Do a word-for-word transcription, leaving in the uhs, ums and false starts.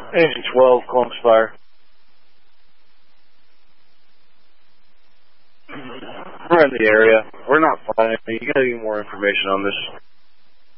Engine twelve, Columbus Fire. We're in the area. We're not flying. You got any more information on this?